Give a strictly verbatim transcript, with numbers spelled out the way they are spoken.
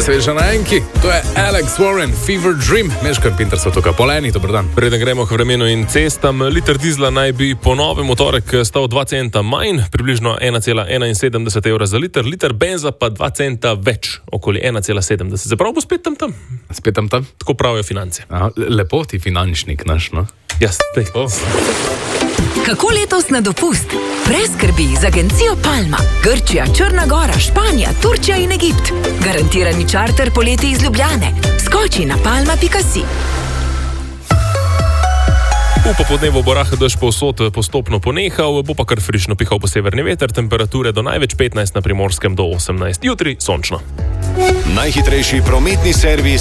sveža na enki, to je Alex Warren, Fever Dream, Meškan Pinter so tukaj poleni, dober dan. Preden gremo k vremenu in cestam, liter dizla naj bi po novem v torek stal dva centa manj, približno ena cela enainsedemdeset evra za liter, liter benza pa dva centa več, okoli ena cela sedemdeset. Zaprav bo spet tam tam? Spet tam tam? Tako pravijo finance. Aha, lepo ti finančnik naš, no? Ja, spet. Oh. Kako letos na dopust? Preskrbi z agencijo Palma. Grčija, Črna Gora, Španija, Turčija in Egipt. Garantirani čarter poleti iz Ljubljane. Skoči na palma pika si. V popodnevu bo rahel dež povsod postopno ponehal, bo pa kar frišno pihal po severni veter, temperature do največ petnajst na Primorskem do osemnajst. Jutri sončno. Najhitrejši prometni servis